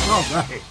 All right.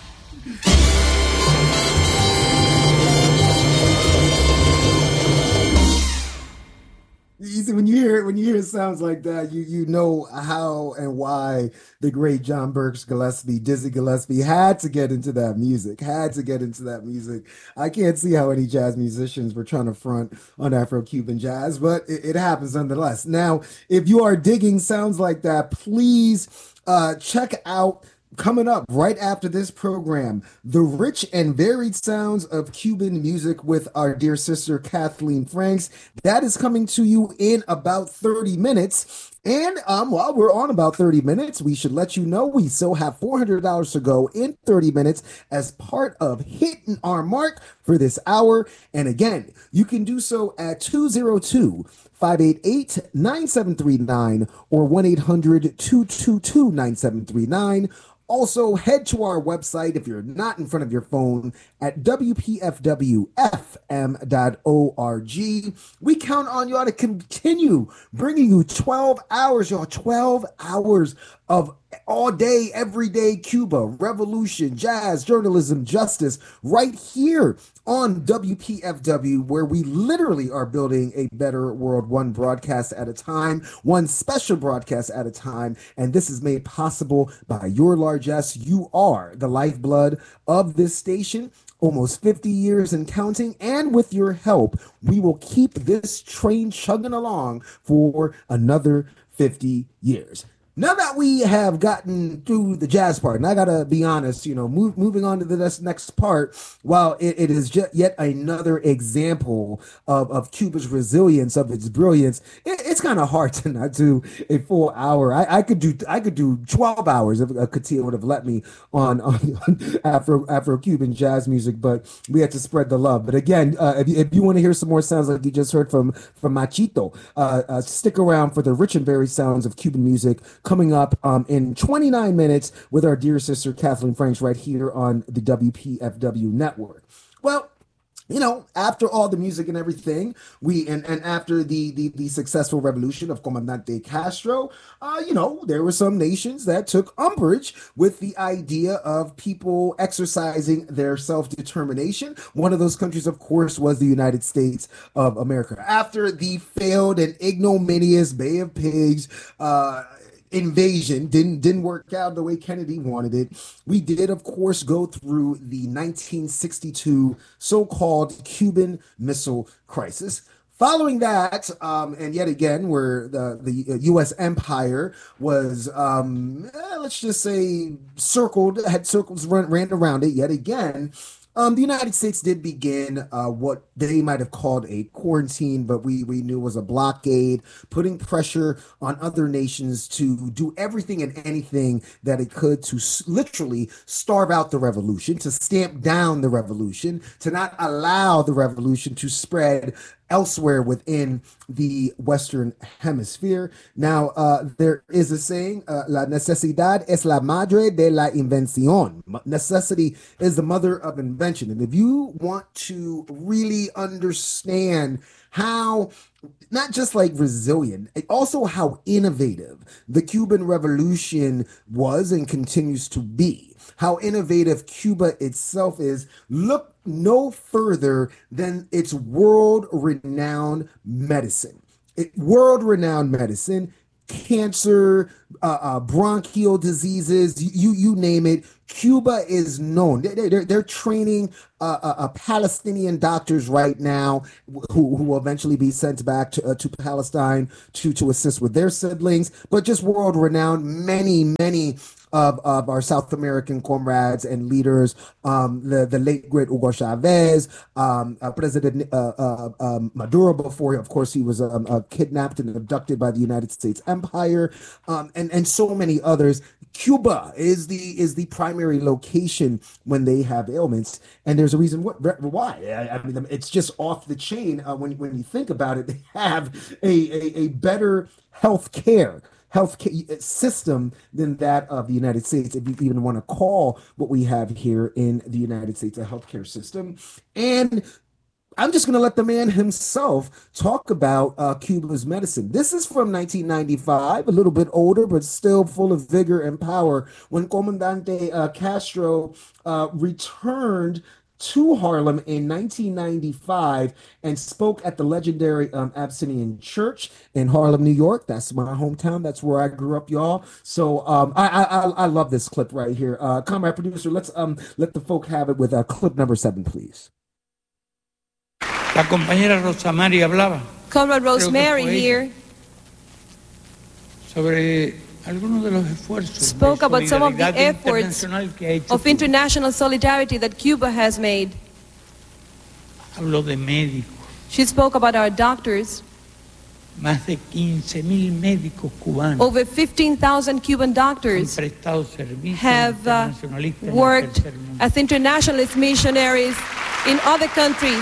You see, when you hear sounds like that, you know how and why the great John Burks Gillespie, Dizzy Gillespie, had to get into that music. Had to get into that music. I can't see how any jazz musicians were trying to front on Afro-Cuban jazz, but it happens nonetheless. Now, if you are digging sounds like that, please check out. Coming up right after this program, the rich and varied sounds of Cuban music with our dear sister Kathleen Franks. That is coming to you in about 30 minutes. And while we're on about 30 minutes, we should let you know we still have $400 to go in 30 minutes as part of hitting our mark for this hour. And again, you can do so at 202 588 9739 or 1 800 222 9739. Also, head to our website if you're not in front of your phone at WPFWFM.org. We count on y'all to continue bringing you 12 hours, y'all, 12 hours of all day, everyday Cuba, revolution, jazz, journalism, justice, right here on WPFW, where we literally are building a better world, one broadcast at a time, one special broadcast at a time. And this is made possible by your largesse. You are the lifeblood of this station. Almost 50 years and counting, and with your help, we will keep this train chugging along for another 50 years. Now that we have gotten through the jazz part, and I gotta be honest, moving on to the next part, while it is yet another example of Cuba's resilience, of its brilliance, it's kind of hard to not do a full hour. I could do 12 hours if Katia would have let me on Afro-Cuban jazz music, but we had to spread the love. But again, if you want to hear some more sounds like you just heard from Machito, stick around for the rich and varied sounds of Cuban music coming up in 29 minutes with our dear sister Kathleen Franks right here on the WPFW network. Well, after all the music and everything, and after the successful revolution of Comandante Castro, there were some nations that took umbrage with the idea of people exercising their self-determination. One of those countries, of course, was the United States of America. After the failed and ignominious Bay of Pigs, invasion didn't work out the way Kennedy wanted it. We did, of course, go through the 1962 so-called Cuban Missile Crisis. Following that, and yet again, where the U.S. empire was, let's just say, had circles ran around it yet again. The United States did begin what they might have called a quarantine, but we knew was a blockade, putting pressure on other nations to do everything and anything that it could to literally starve out the revolution, to stamp down the revolution, to not allow the revolution to spread elsewhere within the Western Hemisphere. Now, there is a saying, la necesidad es la madre de la invención. Necessity is the mother of invention. And if you want to really understand how, not just like resilient, also how innovative the Cuban Revolution was and continues to be, how innovative Cuba itself is, look no further than its world-renowned medicine. World-renowned medicine, cancer, bronchial diseases, you name it. Cuba is known. They're training Palestinian doctors right now who will eventually be sent back to Palestine to assist with their siblings, but just world renowned. Many of our South American comrades and leaders, the late great Hugo Chavez, President Maduro before, of course, he was kidnapped and abducted by the United States Empire, and so many others. Cuba is the primary location when they have ailments, and there's a reason why. I mean, it's just off the chain when you think about it. They have a better health care system than that of the United States, if you even want to call what we have here in the United States a healthcare system. And I'm just going to let the man himself talk about Cuba's medicine. This is from 1995, a little bit older, but still full of vigor and power. When Comandante Castro returned to Harlem in 1995 and spoke at the legendary Abyssinian Church in Harlem, New York. That's my hometown. That's where I grew up, y'all. So I love this clip right here. Comrade producer, let's let the folk have it with clip number 7, please. La compañera Rosamari hablaba. Comrade Rosemary here sobre algunos de los esfuerzos spoke about some of the efforts of international solidarity that Cuba has made. Habló de médicos. She spoke about our doctors. Más de 15,000 médicos cubanos. Over 15,000 Cuban doctors have worked as internationalist missionaries in other countries.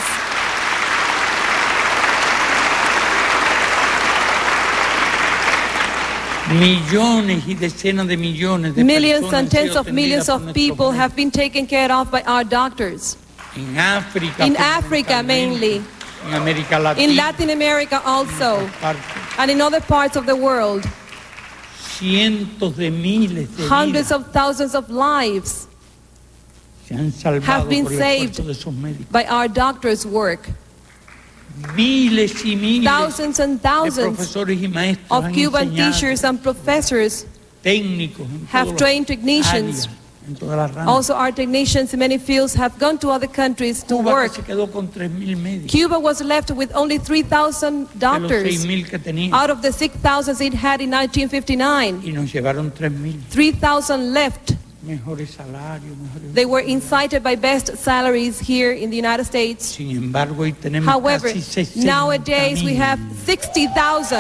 Millones y decenas de millones de millions and tens of millions of people have been taken care of by our doctors. In Africa, mainly. In Latin America also. And in other parts of the world. Cientos de miles de hundreds of thousands of lives have been saved by our doctors' work. Miles y miles thousands and thousands of Cuban teachers and professors have trained technicians. Also, our technicians in many fields have gone to other countries to work. Cuba was left with only 3,000 doctors out of the 6,000 it had in 1959. 3,000 left. They were incited by best salaries here in the United States. However, nowadays we have 60,000.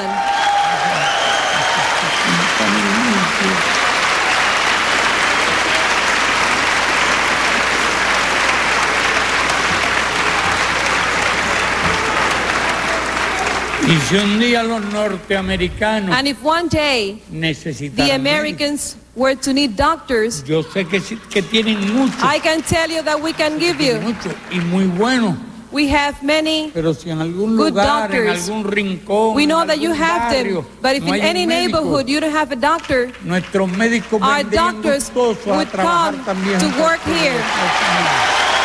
And if one day the Americans were to need doctors, I can tell you that we can give you. We have many good doctors. We know that you have them, but if in any neighborhood you don't have a doctor, our doctors would come to work here.